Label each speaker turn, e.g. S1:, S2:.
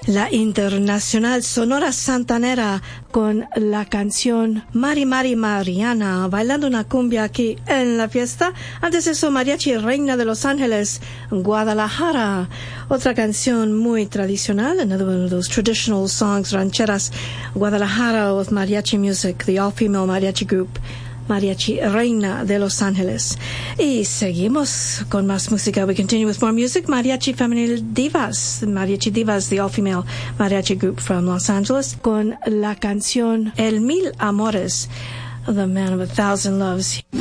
S1: La Internacional Sonora Santanera con la canción Mari Mari Mariana, bailando una cumbia aquí en la fiesta. Antes de eso, Mariachi Reina de Los Ángeles, Guadalajara. Otra canción muy tradicional, another one of those traditional songs, rancheras, Guadalajara with mariachi music, the all-female mariachi group. Mariachi Reina de Los Ángeles. Y seguimos con más música. We continue with more music. Mariachi Femenil Divas. Mariachi Divas, the all-female mariachi group from Los Angeles, con la canción El Mil Amores, The Man of a Thousand Loves.